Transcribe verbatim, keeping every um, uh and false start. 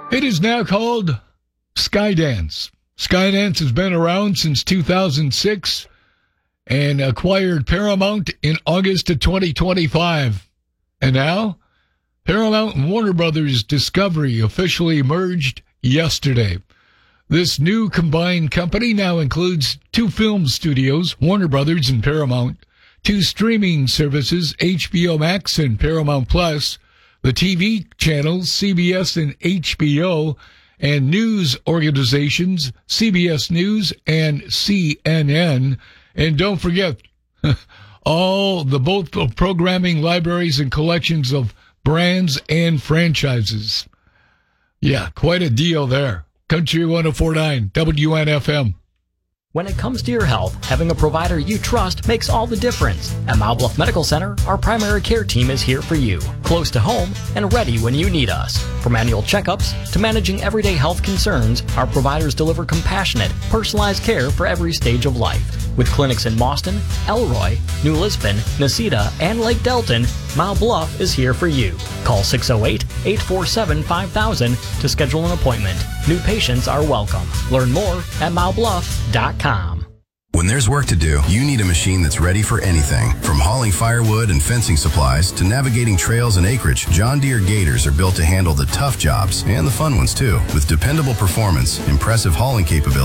It is now called Skydance. Skydance has been around since two thousand six and acquired Paramount in August of twenty twenty-five. And now, Paramount and Warner Brothers Discovery officially merged yesterday. This new combined company now includes two film studios, Warner Brothers and Paramount, two streaming services, H B O Max and Paramount Plus, the T V channels, C B S and H B O, and news organizations, C B S News and C N N. And don't forget, all the both programming libraries and collections of brands and franchises. Yeah, quite a deal there. Country one oh four point nine, W N F M. When it comes to your health, having a provider you trust makes all the difference. At Mile Bluff Medical Center, our primary care team is here for you, close to home and ready when you need us. From annual checkups to managing everyday health concerns, our providers deliver compassionate, personalized care for every stage of life. With clinics in Mauston, Elroy, New Lisbon, Nacita, and Lake Delton, Mile Bluff is here for you. Call six oh eight, eight four seven, five thousand to schedule an appointment. New patients are welcome. Learn more at mile bluff dot com. When there's work to do, you need a machine that's ready for anything. From hauling firewood and fencing supplies to navigating trails and acreage, John Deere Gators are built to handle the tough jobs and the fun ones too. With dependable performance, impressive hauling capability,